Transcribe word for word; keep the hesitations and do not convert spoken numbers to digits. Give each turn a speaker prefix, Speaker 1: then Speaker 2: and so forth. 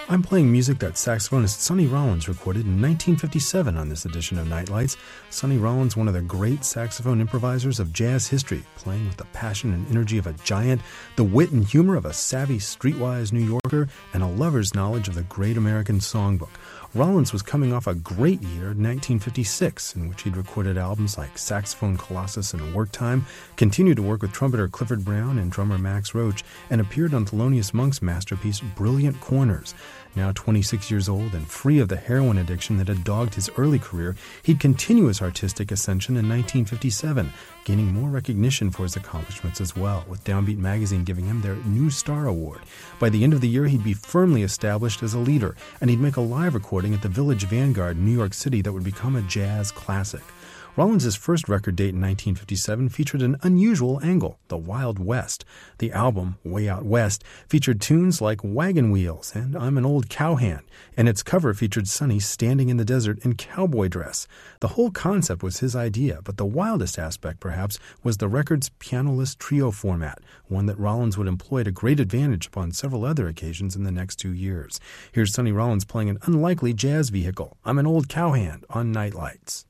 Speaker 1: I'm playing music that saxophonist Sonny Rollins recorded in nineteen fifty-seven on this edition of Nightlights. Sonny Rollins, one of the great saxophone improvisers of jazz history, playing with the passion and energy of a giant, the wit and humor of a savvy, streetwise New Yorker, and a lover's knowledge of the great American songbook. Rollins was coming off a great year, nineteen fifty-six, in which he'd recorded albums like Saxophone Colossus and Work Time, continued to work with trumpeter Clifford Brown and drummer Max Roach, and appeared on Thelonious Monk's masterpiece Brilliant Corners. Now twenty-six years old and free of the heroin addiction that had dogged his early career, he'd continue his artistic ascension in nineteen fifty-seven, gaining more recognition for his accomplishments as well, with Downbeat magazine giving him their New Star Award. By the end of the year, he'd be firmly established as a leader, and he'd make a live recording at the Village Vanguard in New York City that would become a jazz classic. Rollins' first record date in nineteen fifty-seven featured an unusual angle, the Wild West. The album, Way Out West, featured tunes like Wagon Wheels and I'm an Old Cowhand, and its cover featured Sonny standing in the desert in cowboy dress. The whole concept was his idea, but the wildest aspect, perhaps, was the record's pianoless trio format, one that Rollins would employ to great advantage upon several other occasions in the next two years. Here's Sonny Rollins playing an unlikely jazz vehicle, I'm an Old Cowhand, on Nightlights.